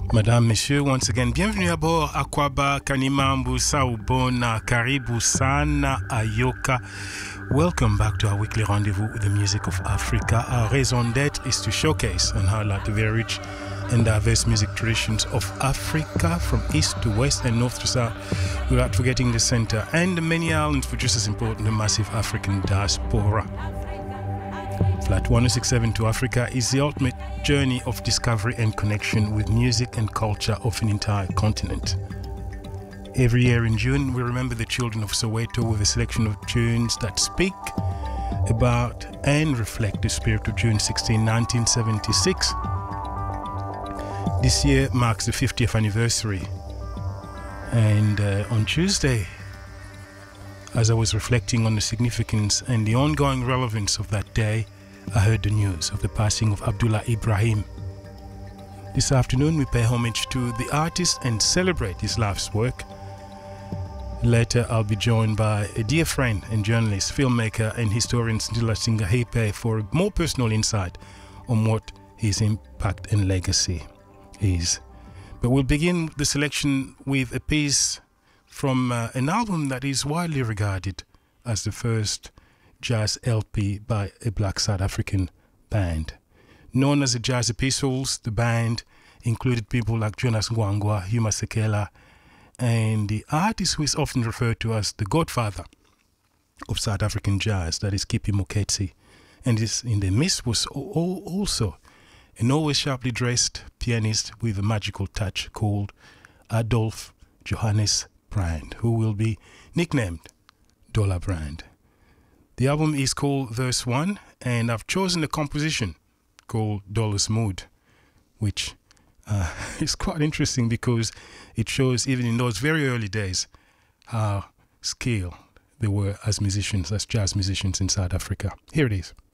Madame, Messieurs, once again, bienvenue à bord. Akwaba, Kanimambu, Saubona, Karibu Sana, Ayoka. Welcome back to our weekly rendezvous with the music of Africa. Our raison d'etre is to showcase and highlight the very rich and diverse music traditions of Africa from east to west and north to south, without forgetting the center and the many islands for just as important the massive African diaspora. Flight 1067 to Africa is the ultimate journey of discovery and connection with music and culture of an entire continent. Every year in June, we remember the children of Soweto with a selection of tunes that speak about and reflect the spirit of June 16, 1976. This year marks the 50th anniversary. And on Tuesday, as I was reflecting on the significance and the ongoing relevance of that day, I heard the news of the passing of Abdullah Ibrahim. This afternoon, we pay homage to the artist and celebrate his life's work. Later, I'll be joined by a dear friend and journalist, filmmaker and historian Ndila Singahipe for a more personal insight on what his impact and legacy is. But we'll begin the selection with a piece from an album that is widely regarded as the first jazz LP by a black South African band. Known as the Jazz Epistles, the band included people like Jonas Gwangwa, Hugh Masekela, and the artist who is often referred to as the godfather of South African jazz, that is Kippie Moeketsi. And in the midst was also an always sharply dressed pianist with a magical touch called Adolf Johannes Brand, who will be nicknamed Dollar Brand. The album is called Verse 1, and I've chosen a composition called Dollar's Mood, which is quite interesting because it shows, even in those very early days, how skilled they were as musicians, as jazz musicians in South Africa. Here it is.